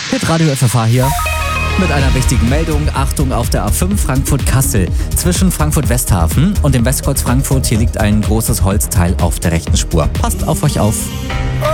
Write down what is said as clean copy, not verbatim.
Hitradio FFH hier mit einer wichtigen Meldung. Achtung auf der A5 Frankfurt-Kassel. Zwischen Frankfurt-Westhafen und dem Westkreuz Frankfurt, hier liegt ein großes Holzteil auf der rechten Spur. Passt auf euch auf.